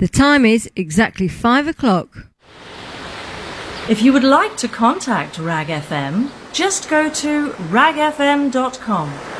The time is exactly 5 o'clock. If you would like to contact RAG FM, just go to ragfm.com.